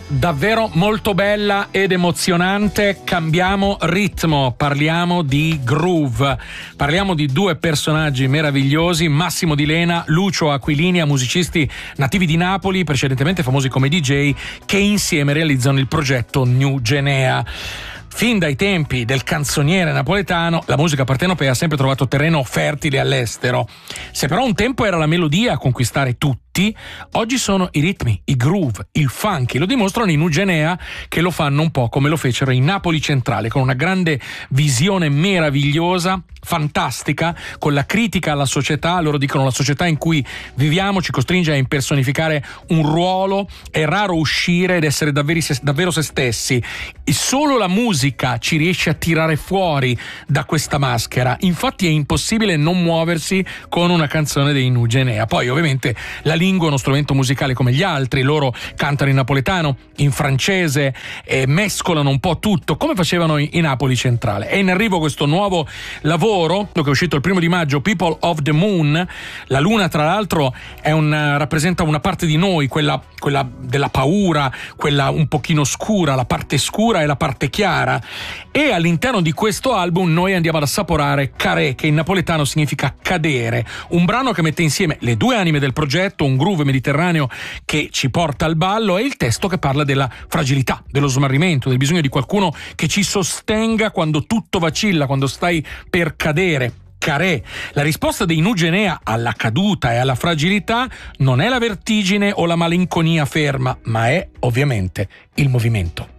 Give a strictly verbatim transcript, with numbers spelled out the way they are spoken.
Davvero molto bella ed emozionante. Cambiamo ritmo, parliamo di groove, parliamo di due personaggi meravigliosi, Massimo Di Lena, Lucio Aquilini, musicisti nativi di Napoli, precedentemente famosi come D J, che insieme realizzano il progetto New Genea. Fin dai tempi del canzoniere napoletano, la musica partenopea ha sempre trovato terreno fertile all'estero. Se però un tempo era la melodia a conquistare tutti, oggi sono i ritmi, i groove, il funky. Lo dimostrano i New Genea, che lo fanno un po' come lo fecero in Napoli Centrale, con una grande visione meravigliosa, fantastica, con la critica alla società. Loro dicono: la società in cui viviamo ci costringe a impersonificare un ruolo, è raro uscire ed essere davvero se, davvero se stessi. E solo la musica ci riesce a tirare fuori da questa maschera. Infatti è impossibile non muoversi con una canzone dei New Genea. Poi ovviamente la lingua è uno strumento musicale come gli altri, loro cantano in napoletano, in francese, e mescolano un po' tutto come facevano in, in Napoli Centrale. È in arrivo questo nuovo lavoro che è uscito il primo di maggio, People of the Moon. La luna, tra l'altro, è un, rappresenta una parte di noi, quella, quella della paura, quella un pochino scura, la parte scura e la parte chiara. E all'interno di questo album noi andiamo ad assaporare Caré, che in napoletano significa cadere, un brano che mette insieme le due anime del progetto, un groove mediterraneo che ci porta al ballo, e il testo che parla della fragilità, dello smarrimento, del bisogno di qualcuno che ci sostenga quando tutto vacilla, quando stai per cadere. Caré. La risposta dei New Genea alla caduta e alla fragilità non è la vertigine o la malinconia ferma, ma è ovviamente il movimento.